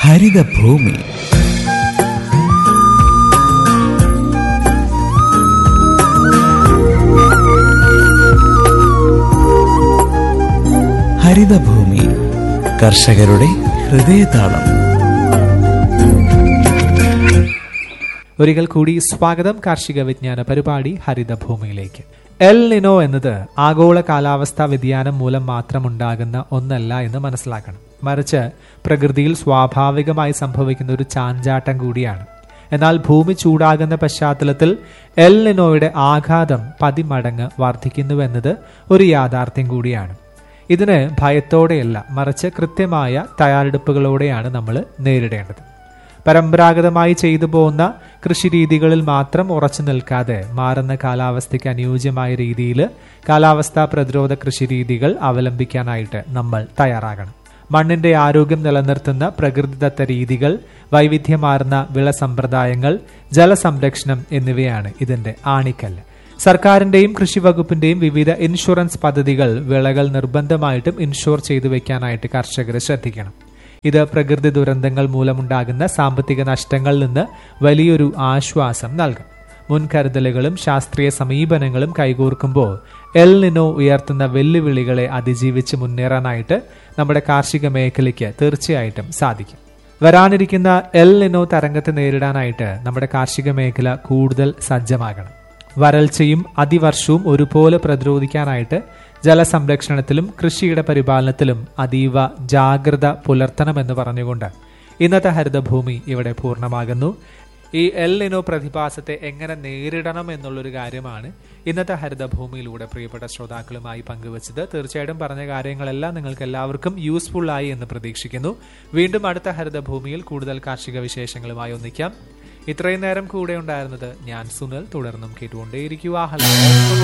ഹരിതഭൂമി. ഹരിതഭൂമി, കർഷകരുടെ ഹൃദയതാളം. ഒരിക്കൽ കൂടി സ്വാഗതം കാർഷിക വിജ്ഞാന പരിപാടി ഹരിതഭൂമിയിലേക്ക്. എൽ നിനോ എന്നത് ആഗോള കാലാവസ്ഥാ വ്യതിയാനം മൂലം മാത്രമുണ്ടാകുന്ന ഒന്നല്ല എന്ന് മനസ്സിലാക്കണം. മറിച്ച് പ്രകൃതിയിൽ സ്വാഭാവികമായി സംഭവിക്കുന്ന ഒരു ചാഞ്ചാട്ടം കൂടിയാണ്. എന്നാൽ ഭൂമി ചൂടാകുന്ന പശ്ചാത്തലത്തിൽ എൽ നിനോയുടെ ആഘാതം 10 മടങ്ങ് വർദ്ധിക്കുന്നുവെന്നത് ഒരു യാഥാർത്ഥ്യം കൂടിയാണ്. ഇതിന് ഭയത്തോടെയല്ല, മറിച്ച് കൃത്യമായ തയ്യാറെടുപ്പുകളോടെയാണ് നമ്മൾ നേരിടേണ്ടത്. പരമ്പരാഗതമായി ചെയ്തു പോകുന്ന കൃഷിരീതികളിൽ മാത്രം ഉറച്ചു നിൽക്കാതെ മാറുന്ന കാലാവസ്ഥയ്ക്ക് അനുയോജ്യമായ രീതിയിൽ കാലാവസ്ഥാ പ്രതിരോധ കൃഷിരീതികൾ അവലംബിക്കാനായിട്ട് നമ്മൾ തയ്യാറാകണം. മണ്ണിന്റെ ആരോഗ്യം നിലനിർത്തുന്ന പ്രകൃതിദത്ത രീതികൾ, വൈവിധ്യമാർന്ന വിള സമ്പ്രദായങ്ങൾ, ജലസംരക്ഷണം എന്നിവയാണ് ഇതിന്റെ ആണിക്കല്ല്. സർക്കാരിന്റെയും കൃഷി വകുപ്പിന്റെയും വിവിധ ഇൻഷുറൻസ് പദ്ധതികൾ വിളകൾ നിർബന്ധമായിട്ടും ഇൻഷുർ ചെയ്തു വെക്കാനായിട്ട് കർഷകരെ ശ്രദ്ധിക്കണം. ഇത് പ്രകൃതി ദുരന്തങ്ങൾ മൂലമുണ്ടാകുന്ന സാമ്പത്തിക നഷ്ടങ്ങളിൽ നിന്ന് വലിയൊരു ആശ്വാസം നൽകും. മുൻകരുതലുകളും ശാസ്ത്രീയ സമീപനങ്ങളും കൈകോർക്കുമ്പോൾ എൽ നിനോ ഉയർത്തുന്ന വെല്ലുവിളികളെ അതിജീവിച്ച് മുന്നേറാനായിട്ട് നമ്മുടെ കാർഷിക മേഖലയ്ക്ക് തീർച്ചയായിട്ടും സാധിക്കും. വരാനിരിക്കുന്ന എൽ നിനോ തരംഗത്തെ നേരിടാനായിട്ട് നമ്മുടെ കാർഷിക മേഖല കൂടുതൽ സജ്ജമാകണം. വരൾച്ചയും അതിവർഷവും ഒരുപോലെ പ്രതിരോധിക്കാനായിട്ട് ജലസംരക്ഷണത്തിലും കൃഷിയുടെ പരിപാലനത്തിലും അതീവ ജാഗ്രത പുലർത്തണമെന്ന് പറഞ്ഞുകൊണ്ട് ഇന്നത്തെ ഹരിതഭൂമി ഇവിടെ പൂർണ്ണമാകുന്നു. ഈ എൽ നിനോ പ്രതിഭാസത്തെ എങ്ങനെ നേരിടണം എന്നുള്ളൊരു കാര്യമാണ് ഇന്നത്തെ ഹരിതഭൂമിയിലൂടെ പ്രിയപ്പെട്ട ശ്രോതാക്കളുമായി പങ്കുവച്ചത്. തീർച്ചയായിട്ടും പറഞ്ഞ കാര്യങ്ങളെല്ലാം നിങ്ങൾക്ക് എല്ലാവർക്കും യൂസ്ഫുൾ ആയി എന്ന് പ്രതീക്ഷിക്കുന്നു. വീണ്ടും അടുത്ത ഹരിതഭൂമിയിൽ കൂടുതൽ കാർഷിക വിശേഷങ്ങളുമായി ഒന്നിക്കാം. ഇത്രയും നേരം കൂടെ ഉണ്ടായിരുന്നത് ഞാൻ സുനിൽ. തുടർന്നും കേട്ടുകൊണ്ടേയിരിക്കുക.